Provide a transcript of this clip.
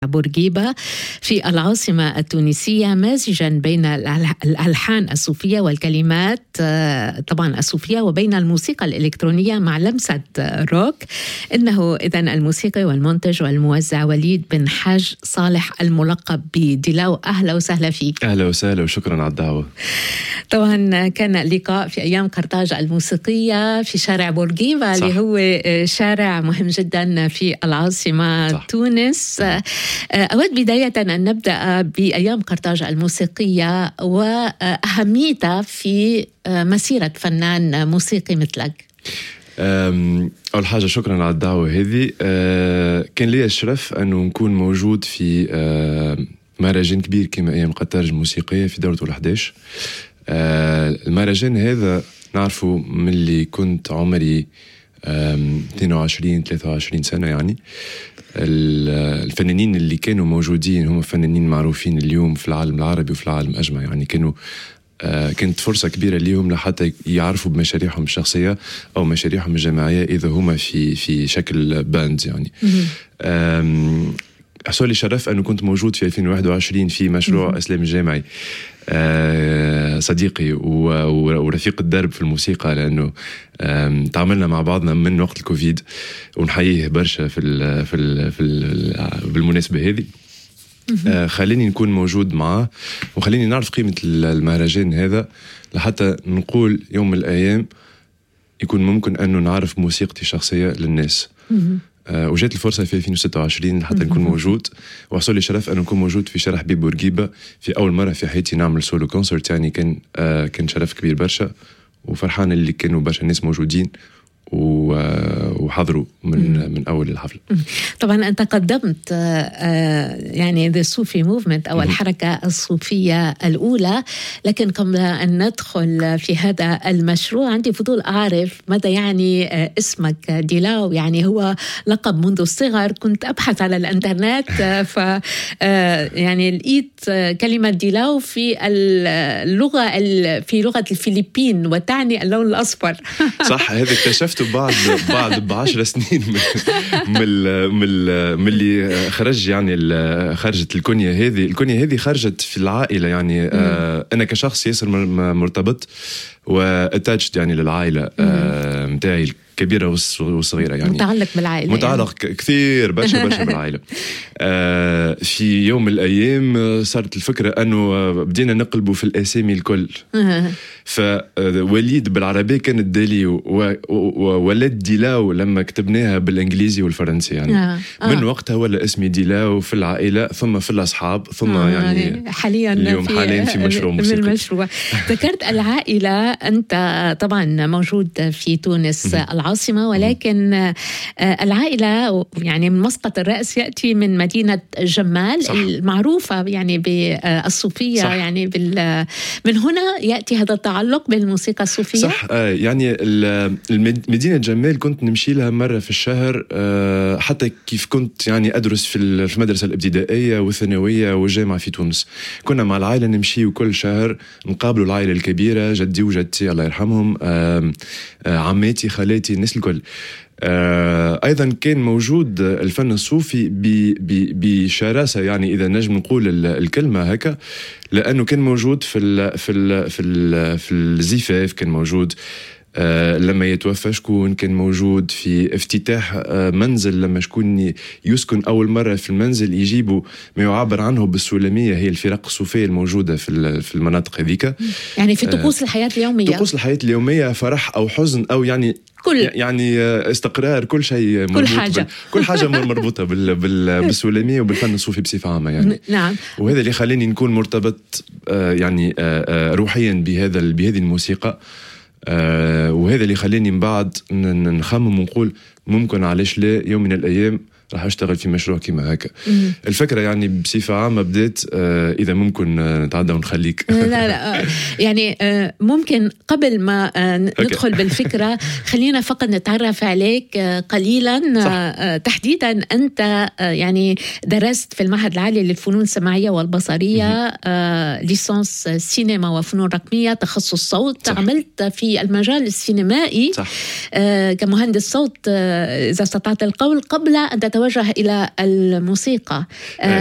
بورقيبة في العاصمة التونسية، مازجا بين الألحان الصوفية والكلمات طبعا الصوفية وبين الموسيقى الإلكترونية مع لمسة روك. إنه إذن الموسيقي والمنتج والموزع وليد بن حاج صالح الملقب بديلاو. أهلا وسهلا فيك. أهلا وسهلا وشكرا على الدعوة. طبعا كان اللقاء في أيام قرطاج الموسيقية في شارع بورقيبة اللي هو شارع مهم جدا في العاصمة تونس. أود بداية أن نبدأ بأيام قرطاج الموسيقية وأهميتها في مسيرة فنان موسيقي مثلك. أول حاجة شكرا على الدعوة هذه. كان لي الشرف أنه نكون موجود في مهرجان كبير كما أيام قرطاج الموسيقية في دورة ال11. المهرجان هذا نعرفه من اللي كنت عمري 22-23 سنة. يعني الفنانين اللي كانوا موجودين هم فنانين معروفين اليوم في العالم العربي وفي العالم أجمع. يعني كانت فرصة كبيرة ليهم لحتى يعرفوا بمشاريعهم الشخصية أو مشاريعهم الجماعية إذا هم في شكل باند. يعني حصل لي شرف أنه كنت موجود في 2021 في مشروع إسلام الجامعي، صديقي ورفيق الدرب في الموسيقى، لأنه تعاملنا مع بعضنا من وقت الكوفيد، ونحييه برشا بالمناسبة هذه. خليني نكون موجود معه وخليني نعرف قيمة المهرجان هذا لحتى نقول يوم من الأيام يكون ممكن أنه نعرف موسيقتي الشخصية للناس. وجات الفرصة في 2026 حتى نكون موجود، وحصل لي شرف أن نكون موجود في شارع حبيب بورقيبة في أول مرة في حياتي نعمل سولو كونسرت. يعني كان شرف كبير برشا، وفرحان اللي كانوا برشا الناس موجودين وحضروا من أول الحفل. طبعا أنت قدمت يعني The Sufi Movement أو الحركة الصوفية الأولى، لكن قبل أن ندخل في هذا المشروع عندي فضول أعرف ماذا يعني اسمك ديلاو. يعني هو لقب منذ الصغر، كنت أبحث على الإنترنت يعني لقيت كلمة ديلاو في اللغة في لغة الفلبين وتعني اللون الأصفر. صح، هذا اكتشفته بعد 10 سنين من اللي خرج. يعني خرجت الكنية هذه خرجت في العائلة. يعني أنا كشخص ياسر مرتبط واتاتشد يعني للعائلة متاعي الكبيرة والصغيرة. يعني متعلق بالعائلة، متعلق يعني برشا بالعائلة. في يوم من الأيام صارت الفكرة أنه بدينا نقلبوا في الأسامي الكل. فوليد بالعربية كانت داليو، وولد ديلاو لما كتبناها بالإنجليزي والفرنسي. يعني من وقتها ولا اسمي ديلاو في العائلة ثم في الأصحاب ثم يعني حاليا اليوم حاليا في مشروع موسيقي. ذكرت العائلة، أنت طبعا موجود في تونس العاصمة، ولكن العائلة يعني من مسقط الرأس يأتي من مدينة جمال. صح. المعروفة يعني بالصوفية. صح. يعني من هنا يأتي هذا التعلق بالموسيقى الصوفية. صح. يعني مدينة جمال كنت نمشي لها مرة في الشهر، حتى كيف كنت يعني أدرس في المدرسة الابتدائية والثانوية والجامعة في تونس. كنا مع العائلة نمشي وكل شهر نقابلوا العائلة الكبيرة، جدي وجدتي الله يرحمهم، عماتي خالاتي الناس الكل. أيضا كان موجود الفن الصوفي بشراسة، يعني إذا نجم نقول الكلمة هكا، لأنه كان موجود في الزفاف، كان موجود لما يتوفى شكون، كان موجود في افتتاح منزل لما شكون يسكن أول مرة في المنزل يجيبوا ما يعبر عنه بالسلمية، هي الفرق الصوفية الموجودة في المناطق هذيك. يعني في طقوس الحياة اليومية، طقوس الحياة اليومية، فرح أو حزن أو يعني استقرار، كل شيء مربوط كل حاجة مربوطة بالسلمية وبالفن الصوفي بصفة عامة. يعني نعم. وهذا اللي خليني نكون مرتبط يعني روحيا بهذه الموسيقى. وهذا اللي خليني من بعد نخمم ونقول ممكن علاش لا يوم من الأيام راح أشتغل في مشروع كما هكا. الفكرة يعني بصفة عامة بدأت، إذا ممكن نتعدى ونخليك. لا يعني ممكن قبل ما ندخل بالفكرة خلينا فقط نتعرف عليك قليلا. تحديدا أنت يعني درست في المعهد العالي للفنون السمعية والبصرية، ليسانس سينما وفنون رقمية، تخصص صوت. صح. عملت في المجال السينمائي. صح. كمهندس صوت إذا استطعت القول، قبل أن تتوجه توجه إلى الموسيقى.